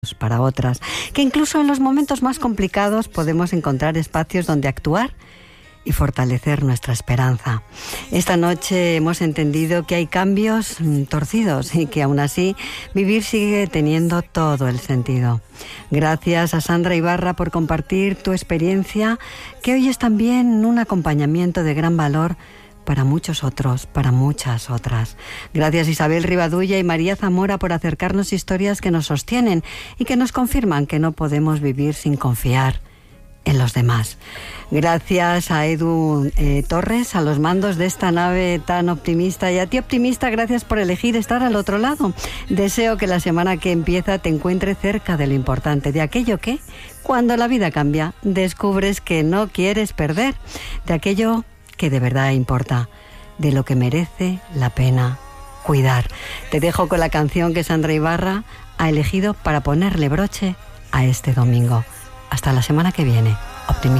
para otras, que incluso en los momentos más complicados podemos encontrar espacios donde actuar y fortalecer nuestra esperanza. Esta noche hemos entendido que hay cambios torcidos y que aún así vivir sigue teniendo todo el sentido. Gracias a Sandra Ibarra por compartir tu experiencia, que hoy es también un acompañamiento de gran valor para muchos otros, para muchas otras. Gracias Isabel Rivadulla y María Zamora por acercarnos historias que nos sostienen y que nos confirman que no podemos vivir sin confiar en los demás. Gracias a Edu Torres, a los mandos de esta nave tan optimista, y a ti optimista, gracias por elegir estar al otro lado. Deseo que la semana que empieza te encuentre cerca de lo importante, de aquello que, cuando la vida cambia, descubres que no quieres perder, de aquello que de verdad importa, de lo que merece la pena cuidar. Te dejo con la canción que Sandra Ibarra ha elegido para ponerle broche a este domingo. Hasta la semana que viene. Optimista.